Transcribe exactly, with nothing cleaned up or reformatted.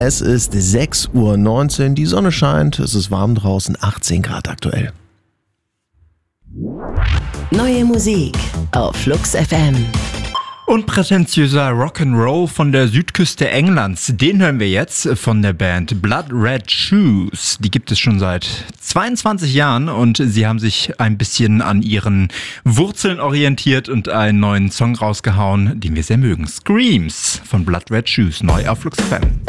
Es ist sechs Uhr neunzehn, die Sonne scheint, es ist warm draußen, achtzehn Grad aktuell. Neue Musik auf Flux F M. Unprätentiöser Rock'n'Roll von der Südküste Englands. Den hören wir jetzt von der Band Blood Red Shoes. Die gibt es schon seit zweiundzwanzig Jahren und sie haben sich ein bisschen an ihren Wurzeln orientiert und einen neuen Song rausgehauen, den wir sehr mögen. Screams von Blood Red Shoes, neu auf Flux F M.